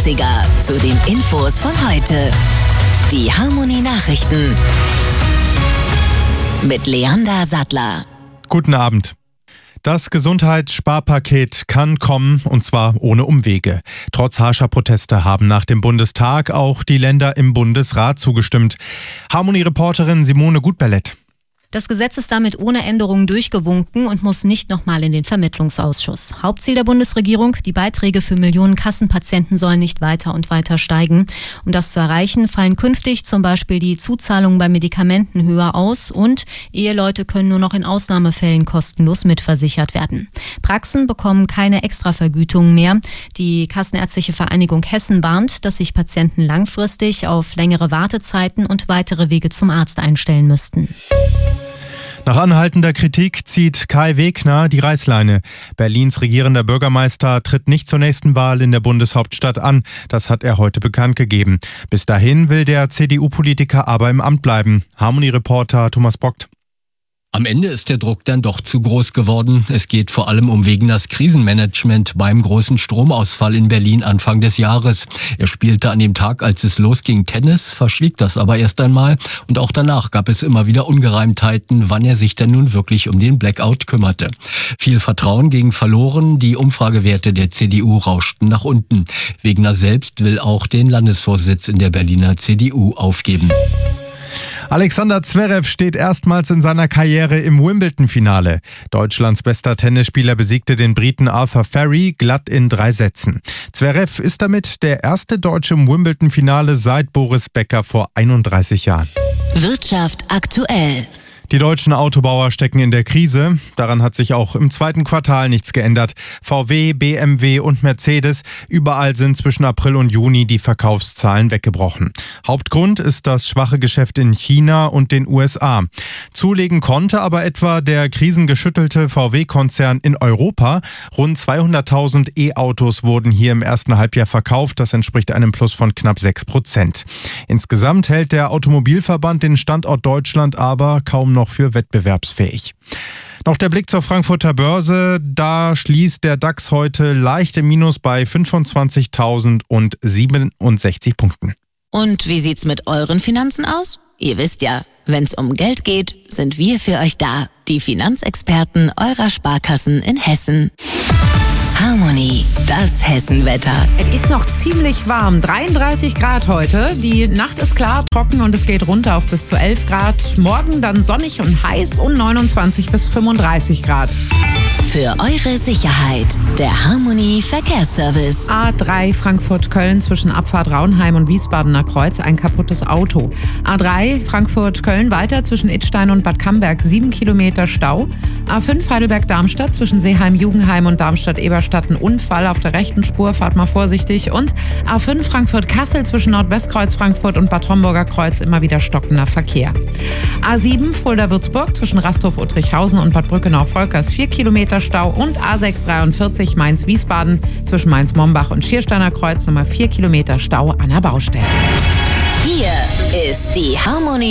Klassiker zu den Infos von heute. Die Harmony Nachrichten mit Leander Sattler. Guten Abend. Das Gesundheitssparpaket kann kommen, und zwar ohne Umwege. Trotz harscher Proteste haben nach dem Bundestag auch die Länder im Bundesrat zugestimmt. Harmony-Reporterin Simone Gutberlet. Das Gesetz ist damit ohne Änderungen durchgewunken und muss nicht nochmal in den Vermittlungsausschuss. Hauptziel der Bundesregierung: die Beiträge für Millionen Kassenpatienten sollen nicht weiter und weiter steigen. Um das zu erreichen, fallen künftig zum Beispiel die Zuzahlungen bei Medikamenten höher aus und Eheleute können nur noch in Ausnahmefällen kostenlos mitversichert werden. Praxen bekommen keine Extravergütungen mehr. Die Kassenärztliche Vereinigung Hessen warnt, dass sich Patienten langfristig auf längere Wartezeiten und weitere Wege zum Arzt einstellen müssten. Nach anhaltender Kritik zieht Kai Wegner die Reißleine. Berlins regierender Bürgermeister tritt nicht zur nächsten Wahl in der Bundeshauptstadt an. Das hat er heute bekannt gegeben. Bis dahin will der CDU-Politiker aber im Amt bleiben. Harmony-Reporter Thomas Bockt. Am Ende ist der Druck dann doch zu groß geworden. Es geht vor allem um Wegners Krisenmanagement beim großen Stromausfall in Berlin Anfang des Jahres. Er spielte an dem Tag, als es losging, Tennis, verschwieg das aber erst einmal. Und auch danach gab es immer wieder Ungereimtheiten, wann er sich denn nun wirklich um den Blackout kümmerte. Viel Vertrauen ging verloren. Die Umfragewerte der CDU rauschten nach unten. Wegner selbst will auch den Landesvorsitz in der Berliner CDU aufgeben. Alexander Zverev steht erstmals in seiner Karriere im Wimbledon-Finale. Deutschlands bester Tennisspieler besiegte den Briten Arthur Ferry glatt in 3 Sätzen. Zverev ist damit der erste Deutsche im Wimbledon-Finale seit Boris Becker vor 31 Jahren. Wirtschaft aktuell. Die deutschen Autobauer stecken in der Krise. Daran hat sich auch im zweiten Quartal nichts geändert. VW, BMW und Mercedes, überall sind zwischen April und Juni die Verkaufszahlen weggebrochen. Hauptgrund ist das schwache Geschäft in China und den USA. Zulegen konnte aber etwa der krisengeschüttelte VW-Konzern in Europa. Rund 200.000 E-Autos wurden hier im ersten Halbjahr verkauft. Das entspricht einem Plus von knapp 6%. Insgesamt hält der Automobilverband den Standort Deutschland aber kaum noch für wettbewerbsfähig. Noch der Blick zur Frankfurter Börse. Da schließt der DAX heute leicht im Minus bei 25.067 Punkten. Und wie sieht's mit euren Finanzen aus? Ihr wisst ja, wenn's um Geld geht, sind wir für euch da. Die Finanzexperten eurer Sparkassen in Hessen. Harmony, das Hessenwetter. Es ist noch ziemlich warm, 33 Grad heute. Die Nacht ist klar, trocken und es geht runter auf bis zu 11 Grad. Morgen dann sonnig und heiß und 29 bis 35 Grad. Für eure Sicherheit, der Harmony Verkehrsservice. A3 Frankfurt-Köln zwischen Abfahrt Raunheim und Wiesbadener Kreuz ein kaputtes Auto. A3 Frankfurt-Köln weiter zwischen Idstein und Bad Camberg 7 Kilometer Stau. A5 Heidelberg-Darmstadt zwischen Seeheim-Jugendheim und Darmstadt-Eberstadt ein Unfall auf der rechten Spur, fahrt mal vorsichtig. Und A5 Frankfurt-Kassel zwischen Nordwestkreuz Frankfurt und Bad Homburger Kreuz immer wieder stockender Verkehr. A7 Fulda-Würzburg zwischen Rasthof-Uttrichhausen und Bad Brückenau-Volkers 4 Kilometer Stau und A643 Mainz-Wiesbaden zwischen Mainz-Mombach und Schiersteiner Kreuz nochmal 4 Kilometer Stau an der Baustelle. Hier ist die Harmony